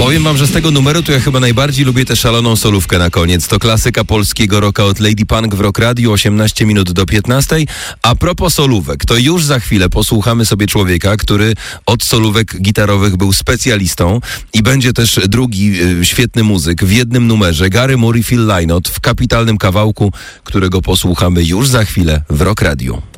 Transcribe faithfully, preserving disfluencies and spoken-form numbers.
Powiem wam, że z tego numeru to ja chyba najbardziej lubię tę szaloną solówkę na koniec. To klasyka polskiego rocka od Lady Punk w Rock Radio, osiemnaście minut do piętnastej. A propos solówek, to już za chwilę posłuchamy sobie człowieka, który od solówek gitarowych był specjalistą i będzie też drugi y, świetny muzyk w jednym numerze, Gary Moore i Phil Lynott w kapitalnym kawałku, którego posłuchamy już za chwilę w Rock Radio.